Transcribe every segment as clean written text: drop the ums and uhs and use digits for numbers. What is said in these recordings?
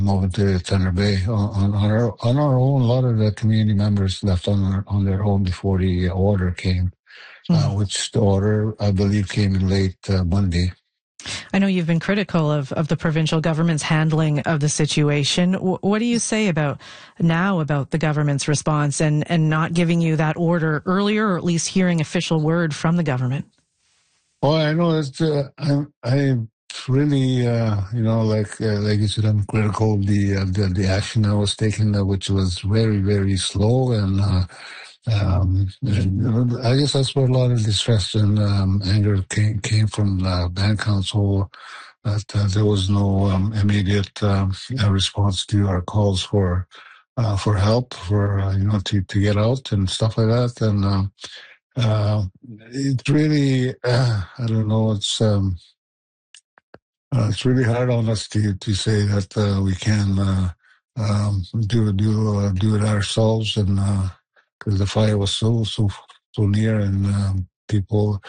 over to Thunder Bay on our own. A lot of the community members left on their own before the order came, which the order, I believe, came in late Monday. I know you've been critical of the provincial government's handling of the situation. What do you say about the government's response and not giving you that order earlier, or at least hearing official word from the government? Well, I know it's I really like you said, I'm critical of the action that was taken, which was very, very slow, and I guess that's where a lot of distress and anger came from the band council. That there was no immediate response to our calls for help, to get out and stuff like that, and it really I don't know. It's really hard on us to say that we can do it ourselves, and because the fire was so near, and people.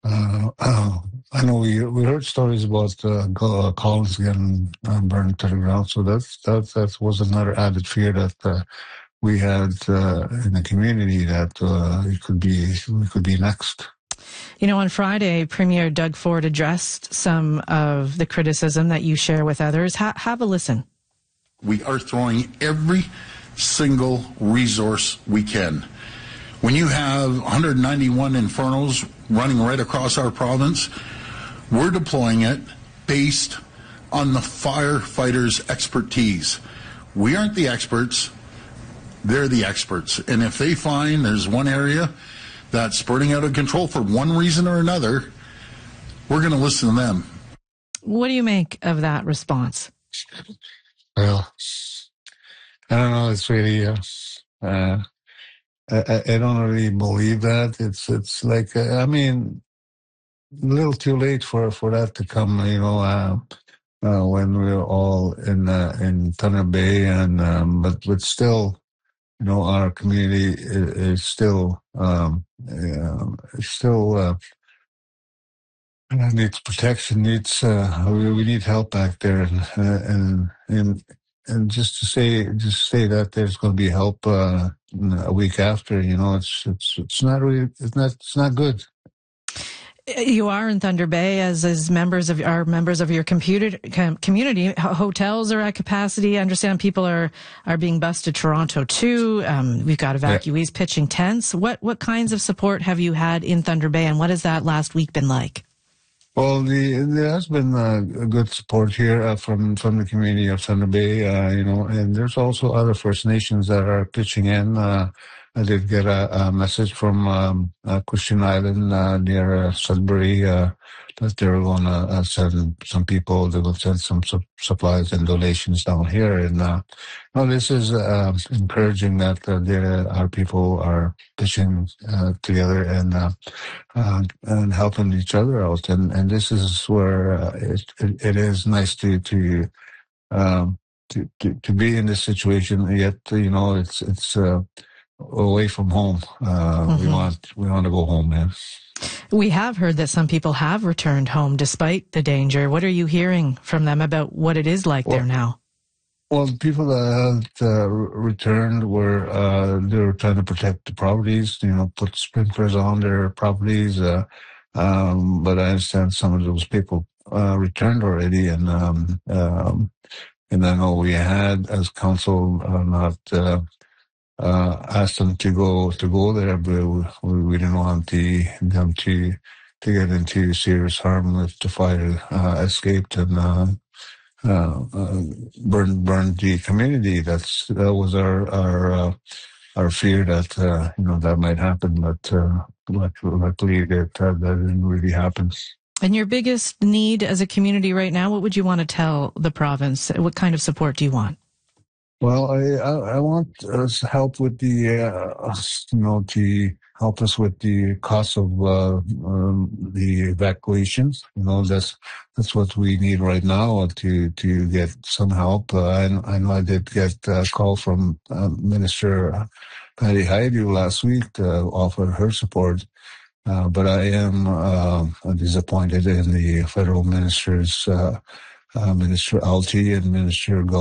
I know we heard stories about Collins getting burned to the ground, so that was another added fear that we had in the community, that we could be next. On Friday, Premier Doug Ford addressed some of the criticism that you share with others. Have a listen. We are throwing every single resource we can. When you have 191 infernos running right across our province, we're deploying it based on the firefighters' expertise. We aren't the experts, they're the experts. And if they find there's one area that's spurting out of control for one reason or another, we're going to listen to them. What do you make of that response? Well, I don't know. It's really, I don't really believe that. It's like, a little too late for that to come, when we're all in Thunder Bay, and but still, our community is still needs protection. We need help back there, and just say that there's going to be help a week after. It's not good. You are in Thunder Bay, as members of your community. Hotels are at capacity. I understand people are being bused to Toronto too. We've got evacuees pitching tents. What kinds of support have you had in Thunder Bay, and what has that last week been like? Well, there has been good support here from the community of Thunder Bay, and there's also other First Nations that are pitching in. I did get a message from Christian Island near Sudbury that they were going to send some people. They will send some supplies and donations down here, and this is encouraging that our people are pitching together and helping each other out, and this is where it is nice to be in this situation. Yet it's away from home. We want to go home, man. We have heard that some people have returned home despite the danger. What are you hearing from them about what it is like there now? Well, the people that returned were they were trying to protect the properties, put sprinklers on their properties. But I understand some of those people returned already, and I know we had, as council, not asked them to go there, but we didn't want them to get into serious harm if the fire escaped and burned the community. That was our fear that that might happen, but luckily that didn't really happen. And your biggest need as a community right now, what would you want to tell the province? What kind of support do you want? Well, I want help with to help us with the cost of the evacuations. That's what we need right now to get some help. I know I did get a call from Minister Patty Hajdu last week to offer her support, but I am disappointed in the federal ministers, Minister Alty and Minister